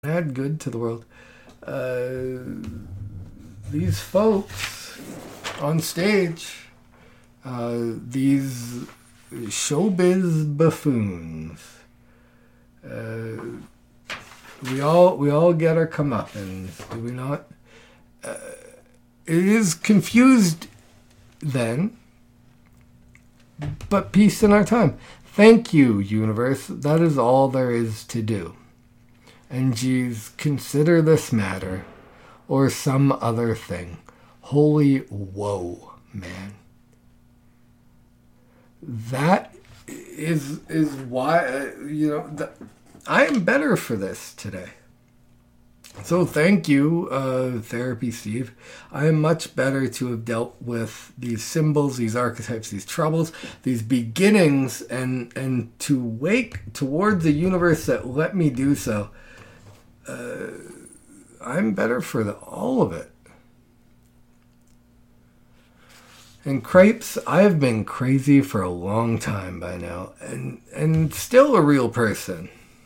add good to the world. Uh, these folks on stage, these showbiz buffoons, uh, we all get our comeuppance, do we not? It is confused then, but peace in our time. Thank you, universe. That is all there is to do. And geez, consider this matter, or some other thing. Holy whoa, man. That is why, I am better for this today. So thank you, Therapy Steve. I am much better to have dealt with these symbols, these archetypes, these troubles, these beginnings, and to wake towards a universe that let me do so. I'm better for all of it. And crepes, I have been crazy for a long time by now, and still a real person.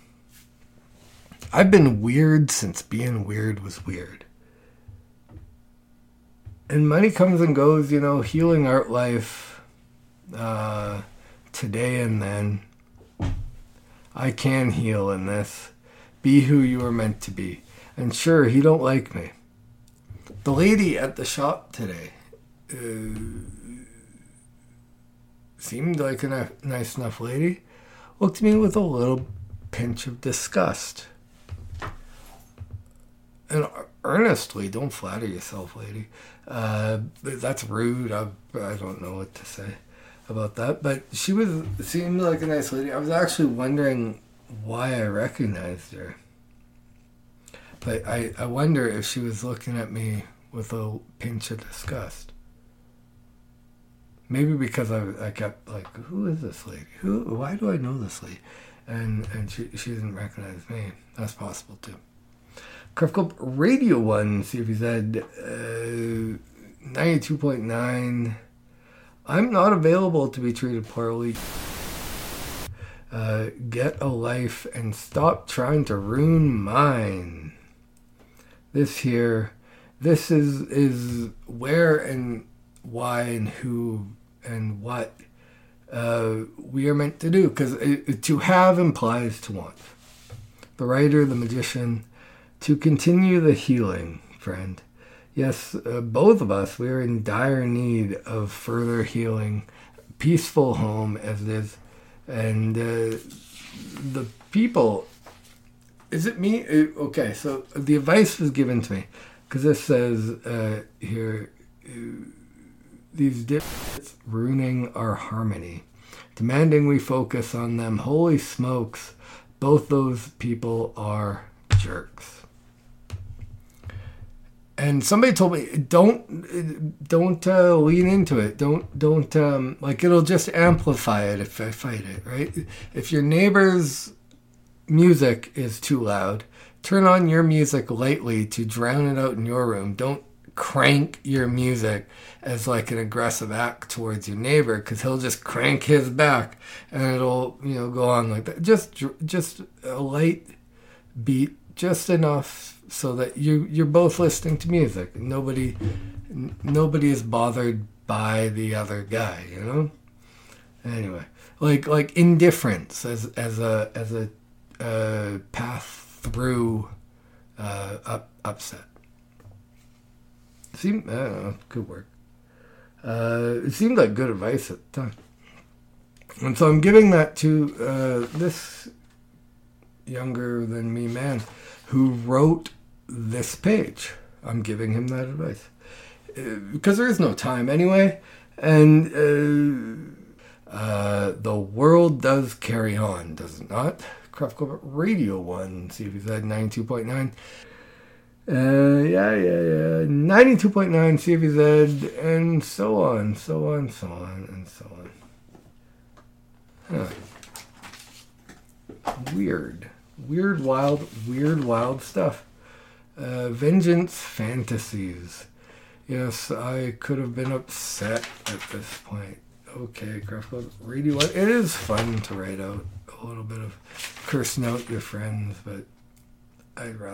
I've been weird since being weird was weird. And money comes and goes, healing art life, today and then. I can heal in this. Be who you are meant to be. And sure, he don't like me. The lady at the shop today seemed like a nice enough lady. Looked at me with a little pinch of disgust. And earnestly, don't flatter yourself, lady. That's rude. I don't know what to say about that. But she seemed like a nice lady. I was actually wondering why I recognized her. But I wonder if she was looking at me with a pinch of disgust. Maybe because I kept like, who is this lady? Why do I know this lady? And she didn't recognize me. That's possible too. Craft Club Radio 1, CFZ 92.9. I'm not available to be treated poorly. Get a life and stop trying to ruin mine. This is where and why and who and what we are meant to do. Because to have implies to want. The writer, the magician, to continue the healing, friend. Yes, both of us, we are in dire need of further healing. Peaceful home as it is. And the people, is it me? Okay, so the advice was given to me. Because this says here, these dipshits ruining our harmony. Demanding we focus on them. Holy smokes, both those people are jerks. And somebody told me, don't lean into it. Don't like it'll just amplify it if I fight it, right? If your neighbor's music is too loud, turn on your music lightly to drown it out in your room. Don't crank your music as like an aggressive act towards your neighbor, because he'll just crank his back and it'll go on like that. Just a light beat, just enough so that you're both listening to music. Nobody is bothered by the other guy, Anyway, like indifference as a path through upset. I don't know, good work. It seemed like good advice at the time, and so I'm giving that to this younger than me man who wrote this page. I'm giving him that advice because there is no time anyway, and the world does carry on, does it not? Craft Club Radio 1, see if he's at 92.9. 92.9 CFZ, and so on, and so on. Huh. Weird, wild stuff. Vengeance fantasies. Yes, I could have been upset at this point. Okay, Craft Club Radio 1. It is fun to write out a little bit of cursing out your friends, but I'd rather